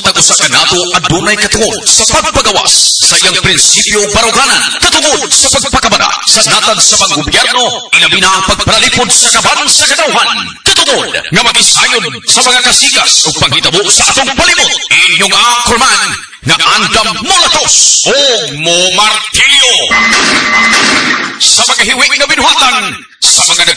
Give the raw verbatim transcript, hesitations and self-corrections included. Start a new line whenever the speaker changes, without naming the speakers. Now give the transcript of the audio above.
tag-usa kanato adunay katungod sa pagpagawas sa iyang prinsipyo baruganan katungod sa pagpakabana sa natad sa panggobyerno ilabi na ang pagpalipod sa kaban sa katawhan katungod nga mag-isayod sa mga kasigas o panghitabo sa atong palibot inyong akorman nga Andam Molatos o Mo Martilyo sa magahiwing na binuhatan